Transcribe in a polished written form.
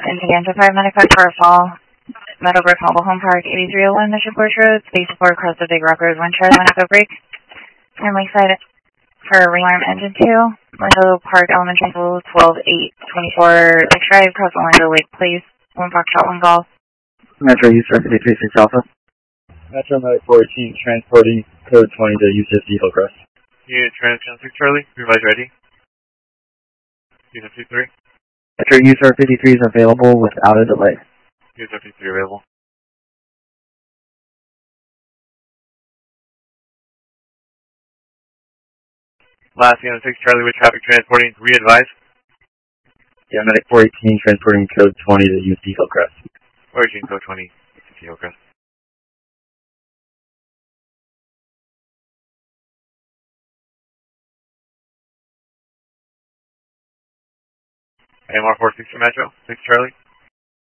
Indiana 595 for a fall. Meadowbrook Mobile Home Park, 8301 Mission Porch Road, Space 4 across the Big Rock Road, 1 Charlie, 1 Echo Break. Family side for Ringworm Engine 2, Orlando Park Elementary School, 12824 Big Drive, across Orlando Lake Place, 1 Foxtrot, 1 Golf. Metro User 536 Alpha. Metro Medic 418 transporting code 20 to U50 Hillcrest. Unit Transcon 6 Charlie, revise ready. Unit 53. Metro User 53 is available without a delay. Unit 53 available. Last Unit 6 Charlie with traffic transporting, re-advise. Yeah, Medic 418 transporting code 20 to UC Hillcrest. Origin code 20, UC Hillcrest. AMR 460 Metro, 6 Charlie.